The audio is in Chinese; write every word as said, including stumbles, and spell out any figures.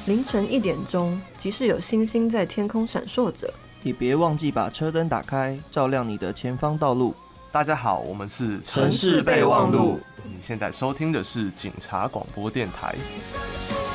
凌晨一点钟，即使有星星在天空闪烁着， 也别忘记把车灯打开，照亮你的前方道路。 大家好，我们是城市备忘录。 你现在收听的是警察广播电台。